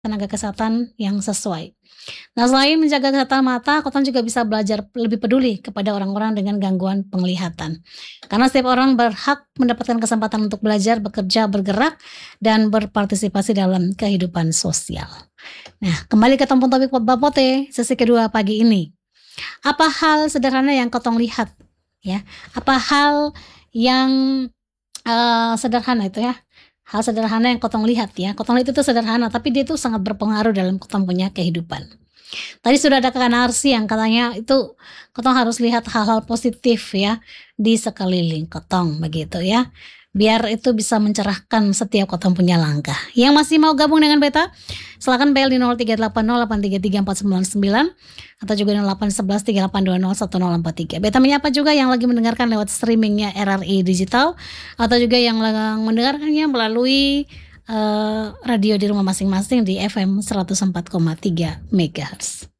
tenaga kesehatan yang sesuai. Nah, selain menjaga kesehatan mata, Kotong juga bisa belajar lebih peduli kepada orang-orang dengan gangguan penglihatan. Karena setiap orang berhak mendapatkan kesempatan untuk belajar, bekerja, bergerak, dan berpartisipasi dalam kehidupan sosial. Nah, kembali ke topik Bapote sesi kedua pagi ini. Apa hal sederhana yang Kotong lihat, ya? Apa hal yang sederhana itu ya? Hal sederhana yang Kotong lihat ya. Kotong lihat itu sederhana, tapi dia itu sangat berpengaruh dalam Kotong punya kehidupan. Tadi sudah ada Kak Narsi yang katanya itu Kotong harus lihat hal-hal positif ya di sekeliling Kotong begitu ya. Biar itu bisa mencerahkan setiap Kotong punya langkah. Yang masih mau gabung dengan Beta, silakan bel di 0380833499 atau juga 081138201043. Beta menyapa juga yang lagi mendengarkan lewat streamingnya RRI Digital atau juga yang mendengarkannya melalui radio di rumah masing-masing di FM 104,3 MHz.